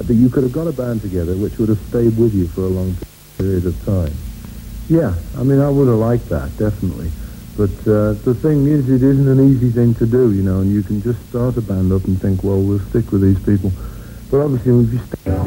that you could have got a band together which would have stayed with you for a long period of time. Yeah, I mean, I would have liked that, definitely. But the thing is, it isn't an easy thing to do, you know, and you can just start a band up and think, well, we'll stick with these people. But obviously, if you stay...